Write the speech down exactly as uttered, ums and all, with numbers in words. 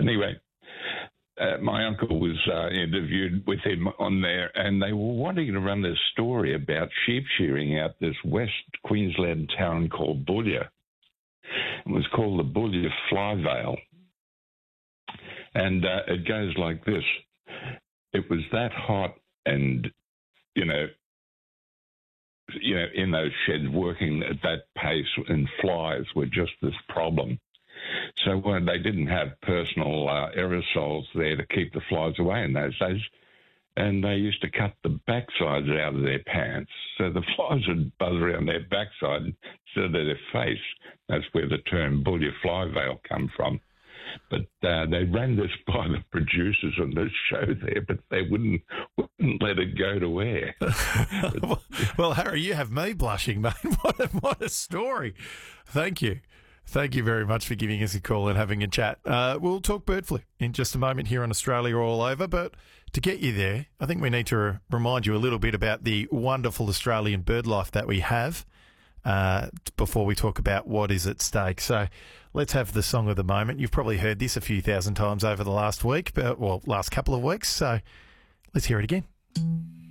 Anyway, uh, my uncle was uh, interviewed with him on there, and they were wanting to run this story about sheep shearing out this West Queensland town called Boulia. It was called the Boulia Fly Vale. And uh, it goes like this. It was that hot and, you know, you know, in those sheds working at that pace, and flies were just this problem. So when they didn't have personal uh, aerosols there to keep the flies away in those days, and they used to cut the backsides out of their pants, so the flies would buzz around their backside instead of their face. That's where the term Boulia Fly Veil come from. But uh, they ran this by the producers on the show there, but they wouldn't wouldn't let it go to air. well, well, Harry, you have me blushing, mate. What a, what a story. Thank you. Thank you very much for giving us a call and having a chat. Uh, we'll talk bird flu in just a moment here on Australia All Over, but to get you there, I think we need to re- remind you a little bit about the wonderful Australian bird life that we have uh, before we talk about what is at stake. So let's have the song of the moment. You've probably heard this a few thousand times over the last week, but, well, last couple of weeks, so let's hear it again.